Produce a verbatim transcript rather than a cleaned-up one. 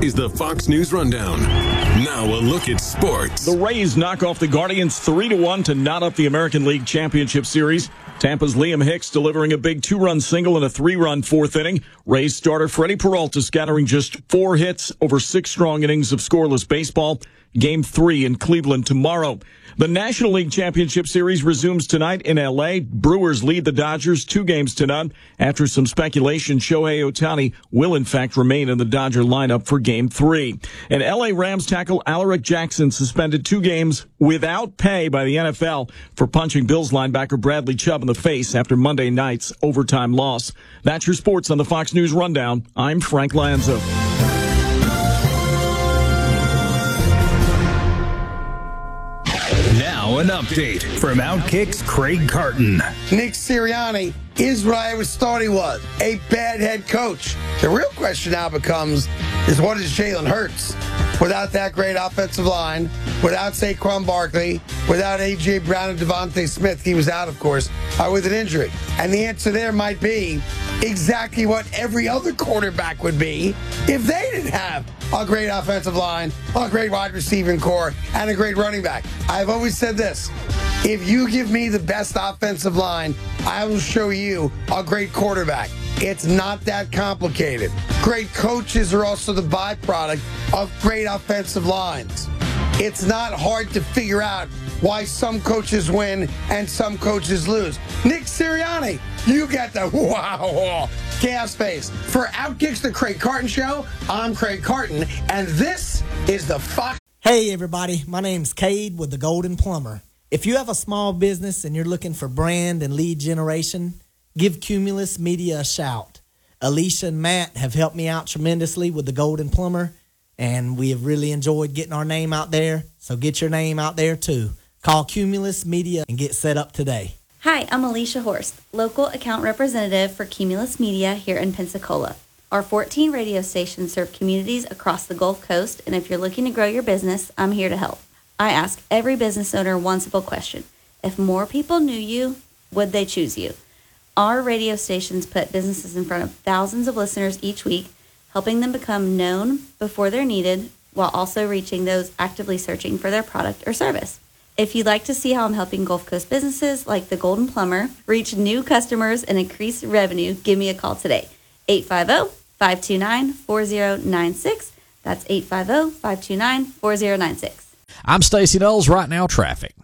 is the Fox News Rundown. Now a look at sports. The Rays knock off the Guardians three to one to knot up the American League Championship Series. Tampa's Liam Hicks delivering a big two-run single in a three-run fourth inning. Rays starter Freddie Peralta scattering just four hits over six strong innings of scoreless baseball. Game three in Cleveland tomorrow. The National League Championship Series resumes tonight in L A. Brewers lead the Dodgers two games to none. After some speculation, Shohei Ohtani will in fact remain in the Dodger lineup for Game three. And L A Rams tackle Alaric Jackson suspended two games without pay by the N F L for punching Bills linebacker Bradley Chubb in the face after Monday night's overtime loss. That's your sports on the Fox News Rundown. I'm Frank Lanza. Now an update from Outkick's Craig Carton. Nick Sirianni is what I always thought he was, a bad head coach. The real question now becomes is what is Jalen Hurts without that great offensive line, without Saquon Barkley, without A J. Brown and Devontae Smith. He was out, of course, uh, with an injury. And the answer there might be exactly what every other quarterback would be if they didn't have a great offensive line, a great wide receiving core, and a great running back. I've always said this. If you give me the best offensive line, I will show you a great quarterback. It's not that complicated. Great coaches are also the byproduct of great offensive lines. It's not hard to figure out why some coaches win and some coaches lose. Nick Sirianni, you get the wow gas face. For Outkick's the Craig Carton Show, I'm Craig Carton, and this is the Fox. Hey everybody, my name's Cade with the Golden Plumber. If you have a small business and you're looking for brand and lead generation, give Cumulus Media a shout. Alicia and Matt have helped me out tremendously with the Golden Plumber, and we have really enjoyed getting our name out there, so get your name out there too. Call Cumulus Media and get set up today. Hi, I'm Alicia Horst, local account representative for Cumulus Media here in Pensacola. Our fourteen radio stations serve communities across the Gulf Coast, and if you're looking to grow your business, I'm here to help. I ask every business owner one simple question. If more people knew you, would they choose you? Our radio stations put businesses in front of thousands of listeners each week, helping them become known before they're needed, while also reaching those actively searching for their product or service. If you'd like to see how I'm helping Gulf Coast businesses like the Golden Plumber reach new customers and increase revenue, give me a call today. eight five zero, five two nine, four zero nine six. That's eight five zero, five two nine, four zero nine six. I'm Stacey Knowles. Right now, traffic.